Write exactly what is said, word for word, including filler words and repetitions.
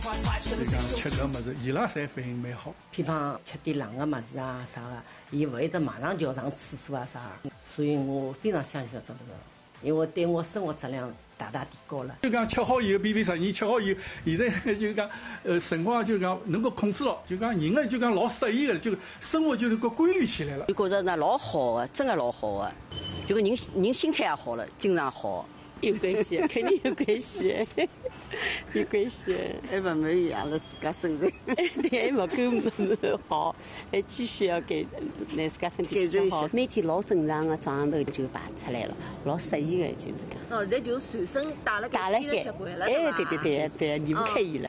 所以讲吃搿物事，伊拉侪反应蛮好。 比方吃点冷个物事啊啥个，伊勿会得马上就要上厕所啊啥个，所以我非常相信搿种物事，因为对我生活质量大大提高了。 就讲吃好以后，比比十年吃好以后，现在就讲呃辰光就讲能够控制牢，就讲人呢就讲老适意个，就生活就能够规律起来了。 就觉着呢老好个，真个老好个，就个人人心态也好了，精神好。 有关系，肯定有关系，有关系。 还勿满意阿拉自家身材， 对，还勿够好，还继续要给拿自家身体改善好。每天老正常个早上头就排出来了，老适意个就是讲。 哦，现在就随身带了带了个习惯了， 哎，对对对对，离不开伊了。